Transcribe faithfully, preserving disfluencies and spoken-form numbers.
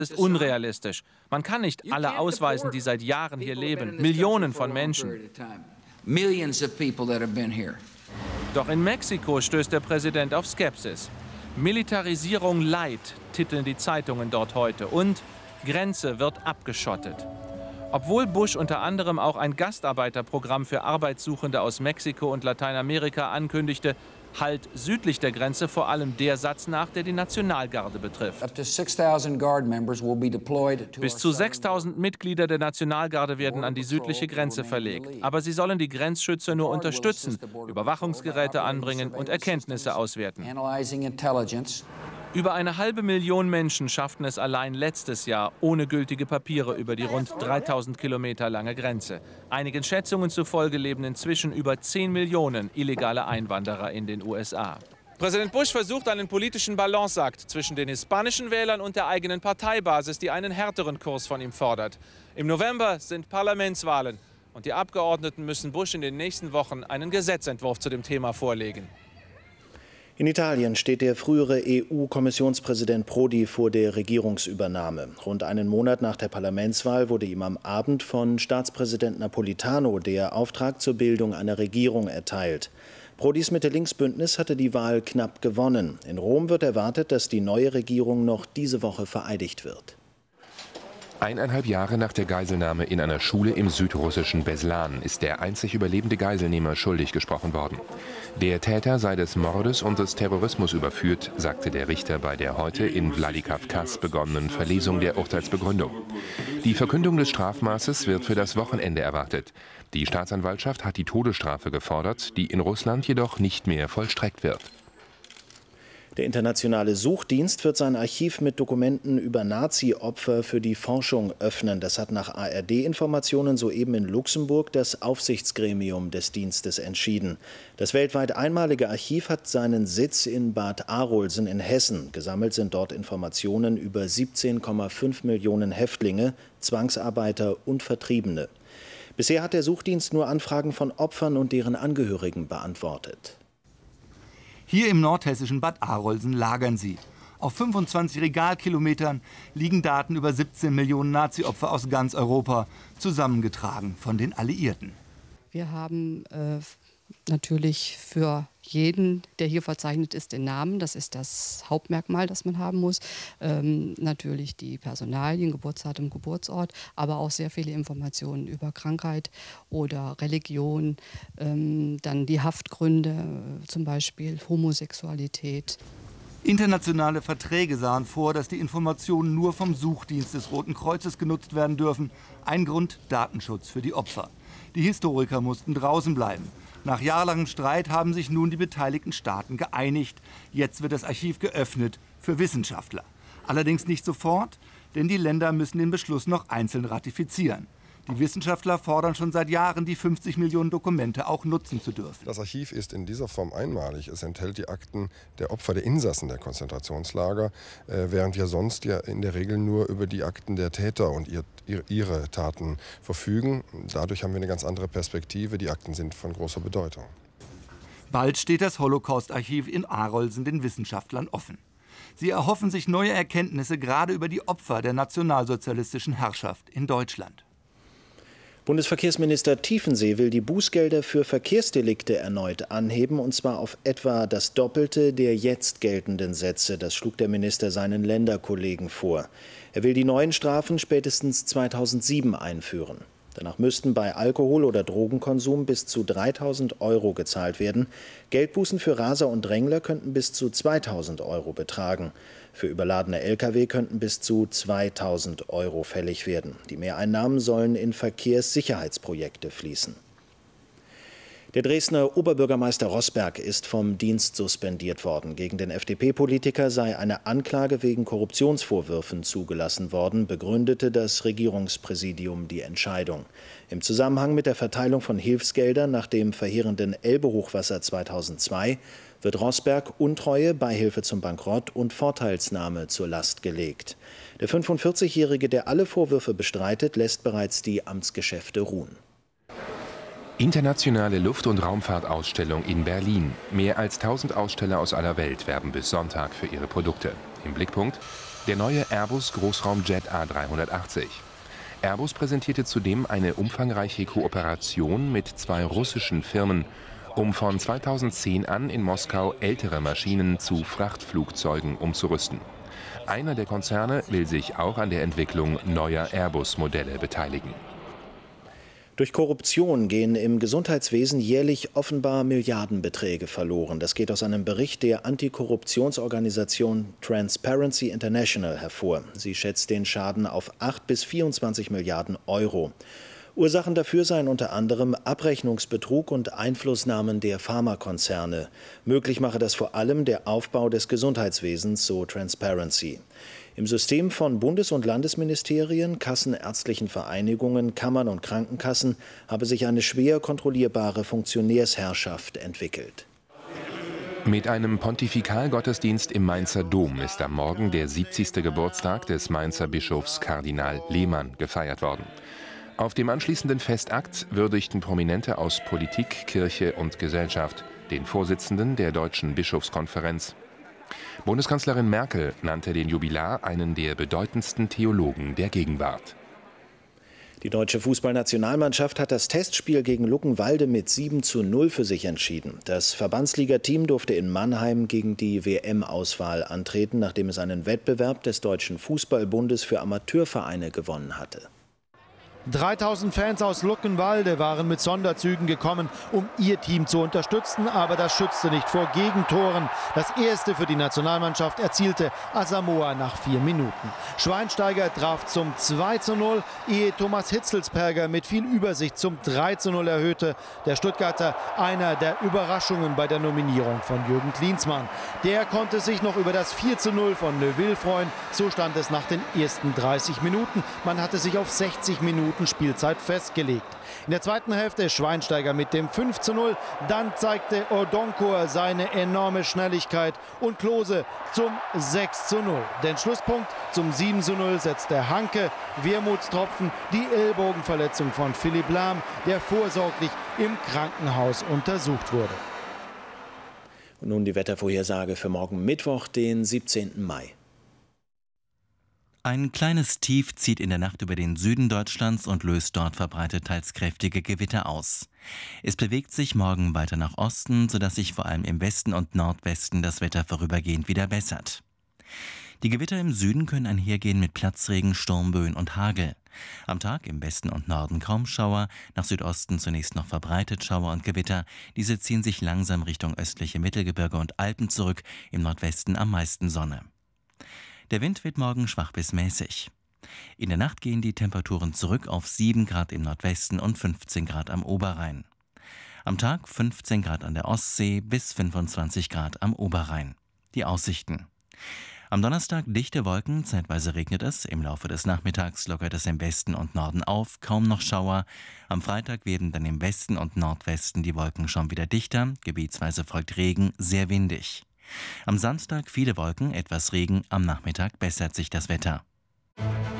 ist unrealistisch. Man kann nicht alle ausweisen, die seit Jahren hier leben. Millionen von Menschen. Doch in Mexiko stößt der Präsident auf Skepsis. Militarisierung light, titeln die Zeitungen dort heute. Und Grenze wird abgeschottet. Obwohl Bush unter anderem auch ein Gastarbeiterprogramm für Arbeitssuchende aus Mexiko und Lateinamerika ankündigte, halt südlich der Grenze vor allem der Satz nach, der die Nationalgarde betrifft. Bis zu sechstausend Mitglieder der Nationalgarde werden an die südliche Grenze verlegt. Aber sie sollen die Grenzschützer nur unterstützen, Überwachungsgeräte anbringen und Erkenntnisse auswerten. Über eine halbe Million Menschen schafften es allein letztes Jahr ohne gültige Papiere über die rund dreitausend Kilometer lange Grenze. Einigen Schätzungen zufolge leben inzwischen über zehn Millionen illegale Einwanderer in den U S A. Präsident Bush versucht einen politischen Balanceakt zwischen den hispanischen Wählern und der eigenen Parteibasis, die einen härteren Kurs von ihm fordert. Im November sind Parlamentswahlen und die Abgeordneten müssen Bush in den nächsten Wochen einen Gesetzentwurf zu dem Thema vorlegen. In Italien steht der frühere E U-Kommissionspräsident Prodi vor der Regierungsübernahme. Rund einen Monat nach der Parlamentswahl wurde ihm am Abend von Staatspräsident Napolitano der Auftrag zur Bildung einer Regierung erteilt. Prodis Mitte-Links-Bündnis hatte die Wahl knapp gewonnen. In Rom wird erwartet, dass die neue Regierung noch diese Woche vereidigt wird. Eineinhalb Jahre nach der Geiselnahme in einer Schule im südrussischen Beslan ist der einzig überlebende Geiselnehmer schuldig gesprochen worden. Der Täter sei des Mordes und des Terrorismus überführt, sagte der Richter bei der heute in Wladikawkas begonnenen Verlesung der Urteilsbegründung. Die Verkündung des Strafmaßes wird für das Wochenende erwartet. Die Staatsanwaltschaft hat die Todesstrafe gefordert, die in Russland jedoch nicht mehr vollstreckt wird. Der internationale Suchdienst wird sein Archiv mit Dokumenten über Nazi-Opfer für die Forschung öffnen. Das hat nach A R D-Informationen soeben in Luxemburg das Aufsichtsgremium des Dienstes entschieden. Das weltweit einmalige Archiv hat seinen Sitz in Bad Arolsen in Hessen. Gesammelt sind dort Informationen über siebzehn Komma fünf Millionen Häftlinge, Zwangsarbeiter und Vertriebene. Bisher hat der Suchdienst nur Anfragen von Opfern und deren Angehörigen beantwortet. Hier im nordhessischen Bad Arolsen lagern sie. Auf fünfundzwanzig Regalkilometern liegen Daten über siebzehn Millionen Nazi-Opfer aus ganz Europa, zusammengetragen von den Alliierten. Wir haben äh, natürlich für jeden, der hier verzeichnet ist, den Namen. Das ist das Hauptmerkmal, das man haben muss. Ähm, natürlich die Personalien, Geburtsdatum, Geburtsort, aber auch sehr viele Informationen über Krankheit oder Religion. Ähm, dann die Haftgründe, zum Beispiel Homosexualität. Internationale Verträge sahen vor, dass die Informationen nur vom Suchdienst des Roten Kreuzes genutzt werden dürfen. Ein Grund: Datenschutz für die Opfer. Die Historiker mussten draußen bleiben. Nach jahrelangem Streit haben sich nun die beteiligten Staaten geeinigt. Jetzt wird das Archiv geöffnet für Wissenschaftler. Allerdings nicht sofort, denn die Länder müssen den Beschluss noch einzeln ratifizieren. Die Wissenschaftler fordern schon seit Jahren, die fünfzig Millionen Dokumente auch nutzen zu dürfen. Das Archiv ist in dieser Form einmalig. Es enthält die Akten der Opfer der Insassen der Konzentrationslager, äh, während wir sonst ja in der Regel nur über die Akten der Täter und ihr, ihr, ihre Taten verfügen. Dadurch haben wir eine ganz andere Perspektive. Die Akten sind von großer Bedeutung. Bald steht das Holocaust-Archiv in Arolsen den Wissenschaftlern offen. Sie erhoffen sich neue Erkenntnisse gerade über die Opfer der nationalsozialistischen Herrschaft in Deutschland. Bundesverkehrsminister Tiefensee will die Bußgelder für Verkehrsdelikte erneut anheben, und zwar auf etwa das Doppelte der jetzt geltenden Sätze. Das schlug der Minister seinen Länderkollegen vor. Er will die neuen Strafen spätestens zweitausendsieben einführen. Danach müssten bei Alkohol- oder Drogenkonsum bis zu dreitausend Euro gezahlt werden. Geldbußen für Raser und Drängler könnten bis zu zweitausend Euro betragen. Für überladene L K W könnten bis zu zweitausend Euro fällig werden. Die Mehreinnahmen sollen in Verkehrssicherheitsprojekte fließen. Der Dresdner Oberbürgermeister Rossberg ist vom Dienst suspendiert worden. Gegen den F D P-Politiker sei eine Anklage wegen Korruptionsvorwürfen zugelassen worden, begründete das Regierungspräsidium die Entscheidung. Im Zusammenhang mit der Verteilung von Hilfsgeldern nach dem verheerenden Elbe-Hochwasser zweitausendzwei wird Rossberg Untreue, Beihilfe zum Bankrott und Vorteilsnahme zur Last gelegt. Der fünfundvierzigjährige, der alle Vorwürfe bestreitet, lässt bereits die Amtsgeschäfte ruhen. Internationale Luft- und Raumfahrtausstellung in Berlin. Mehr als tausend Aussteller aus aller Welt werben bis Sonntag für ihre Produkte. Im Blickpunkt Der neue Airbus Großraumjet A dreihundertachtzig. Airbus präsentierte zudem eine umfangreiche Kooperation mit zwei russischen Firmen, um von zweitausendzehn an in Moskau ältere Maschinen zu Frachtflugzeugen umzurüsten. Einer der Konzerne will sich auch an der Entwicklung neuer Airbus-Modelle beteiligen. Durch Korruption gehen im Gesundheitswesen jährlich offenbar Milliardenbeträge verloren. Das geht aus einem Bericht der Antikorruptionsorganisation Transparency International hervor. Sie schätzt den Schaden auf acht bis vierundzwanzig Milliarden Euro. Ursachen dafür seien unter anderem Abrechnungsbetrug und Einflussnahmen der Pharmakonzerne. Möglich mache das vor allem der Aufbau des Gesundheitswesens, so Transparency. Im System von Bundes- und Landesministerien, kassenärztlichen Vereinigungen, Kammern und Krankenkassen habe sich eine schwer kontrollierbare Funktionärsherrschaft entwickelt. Mit einem Pontifikalgottesdienst im Mainzer Dom ist am Morgen der siebzigste Geburtstag des Mainzer Bischofs Kardinal Lehmann gefeiert worden. Auf dem anschließenden Festakt würdigten Prominente aus Politik, Kirche und Gesellschaft den Vorsitzenden der Deutschen Bischofskonferenz. Bundeskanzlerin Merkel nannte den Jubilar einen der bedeutendsten Theologen der Gegenwart. Die deutsche Fußballnationalmannschaft hat das Testspiel gegen Luckenwalde mit sieben zu null für sich entschieden. Das Verbandsligateam durfte in Mannheim gegen die W M-Auswahl antreten, nachdem es einen Wettbewerb des Deutschen Fußballbundes für Amateurvereine gewonnen hatte. dreitausend Fans aus Luckenwalde waren mit Sonderzügen gekommen, um ihr Team zu unterstützen, aber das schützte nicht vor Gegentoren. Das erste für die Nationalmannschaft erzielte Asamoah nach vier Minuten. Schweinsteiger traf zum zwei zu null, ehe Thomas Hitzelsperger mit viel Übersicht zum drei zu null erhöhte. Der Stuttgarter einer der Überraschungen bei der Nominierung von Jürgen Klinsmann. Der konnte sich noch über das vier zu null von Neuville freuen. So stand es nach den ersten dreißig Minuten. Man hatte sich auf sechzig Minuten Spielzeit festgelegt. In der zweiten Hälfte Schweinsteiger mit dem fünf zu null. Dann zeigte Odonkor seine enorme Schnelligkeit und Klose zum sechs zu null. Den Schlusspunkt zum sieben zu null setzte Hanke. Wermutstropfen, die Ellbogenverletzung von Philipp Lahm, der vorsorglich im Krankenhaus untersucht wurde. Und nun die Wettervorhersage für morgen Mittwoch, den siebzehnten Mai. Ein kleines Tief zieht in der Nacht über den Süden Deutschlands und löst dort verbreitet teils kräftige Gewitter aus. Es bewegt sich morgen weiter nach Osten, sodass sich vor allem im Westen und Nordwesten das Wetter vorübergehend wieder bessert. Die Gewitter im Süden können einhergehen mit Platzregen, Sturmböen und Hagel. Am Tag im Westen und Norden kaum Schauer, nach Südosten zunächst noch verbreitet Schauer und Gewitter. Diese ziehen sich langsam Richtung östliche Mittelgebirge und Alpen zurück, im Nordwesten am meisten Sonne. Der Wind wird morgen schwach bis mäßig. In der Nacht gehen die Temperaturen zurück auf sieben Grad im Nordwesten und fünfzehn Grad am Oberrhein. Am Tag fünfzehn Grad an der Ostsee bis fünfundzwanzig Grad am Oberrhein. Die Aussichten. Am Donnerstag dichte Wolken, zeitweise regnet es. Im Laufe des Nachmittags lockert es im Westen und Norden auf, kaum noch Schauer. Am Freitag werden dann im Westen und Nordwesten die Wolken schon wieder dichter. Gebietsweise folgt Regen, sehr windig. Am Samstag viele Wolken, etwas Regen, am Nachmittag bessert sich das Wetter.